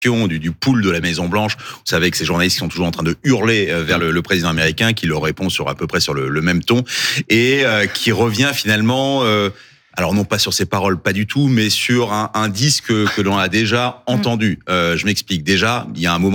du pool de la Maison Blanche. Vous savez que ces journalistes qui sont toujours en train de hurler vers le président américain, qui leur répond à peu près sur le même ton, et qui revient finalement. Alors non pas sur ses paroles, pas du tout, mais sur un disque que l'on a déjà entendu. Je m'explique. Déjà, il y a un moment